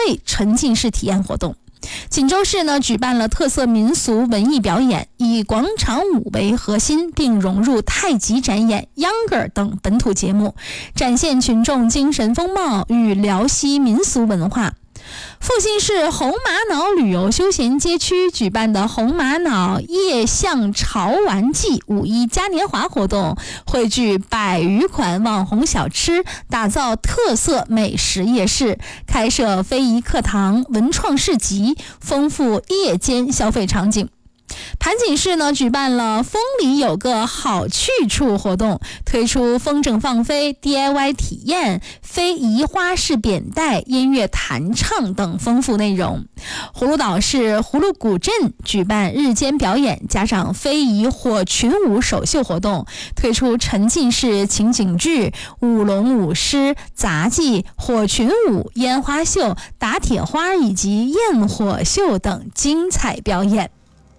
会沉浸式体验活动。锦州市呢举办了特色民俗文艺表演，以广场舞为核心，并融入太极展演、秧歌等本土节目，展现群众精神风貌与辽西民俗文化。阜新市红玛瑙旅游休闲街区举办的红玛瑙夜巷潮玩季5·1嘉年华活动，汇聚100余款网红小吃，打造特色美食夜市，开设非遗课堂、文创市集，丰富夜间消费场景。盘锦市呢举办了风里有个好去处活动，推出风筝放飞、DIY 体验、非遗花式扁带、音乐弹唱等丰富内容。葫芦岛市葫芦古镇举办日间表演，加上非遗火群舞首秀活动，推出沉浸式情景剧、舞龙舞狮、杂技、火群舞、烟花秀、打铁花以及焰火秀等精彩表演。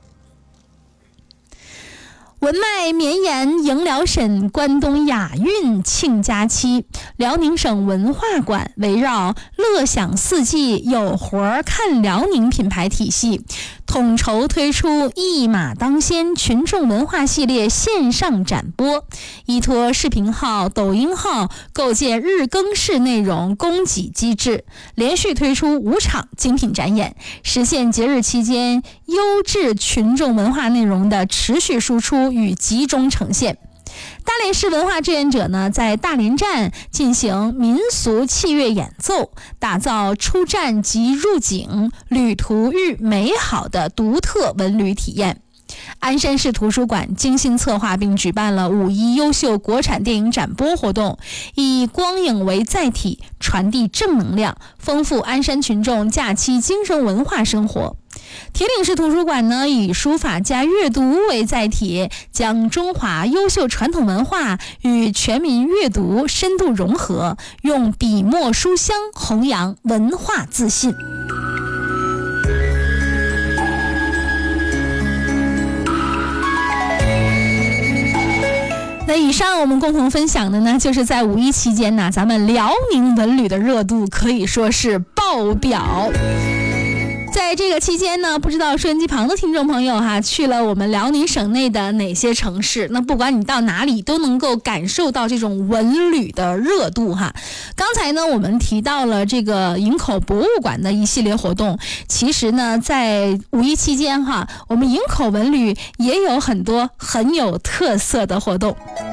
文脉绵延迎辽沈关东亚运庆佳期，辽宁省文化馆围绕乐享四季有活看辽宁品牌体系，统筹推出一马当先群众文化系列线上展播，依托视频号、抖音号构建日更式内容供给机制，连续推出5场精品展演，实现节日期间优质群众文化内容的持续输出与集中呈现。大连市文化志愿者呢，在大连站进行民俗器乐演奏，打造出站即入景、旅途愈美好的独特文旅体验。鞍山市图书馆精心策划并举办了5·1优秀国产电影展播活动，以光影为载体，传递正能量，丰富鞍山群众假期精神文化生活。铁岭市图书馆呢，以书法加阅读为载体，将中华优秀传统文化与全民阅读深度融合，用笔墨书香弘扬文化自信。那以上我们共同分享的呢，就是在5·1期间呢，咱们辽宁文旅的热度可以说是爆表。在这个期间呢，不知道收音机旁的听众朋友去了我们辽宁省内的哪些城市？那不管你到哪里，都能够感受到这种文旅的热度刚才呢，我们提到了这个营口博物馆的一系列活动，其实呢，在5·1期间我们营口文旅也有很多很有特色的活动。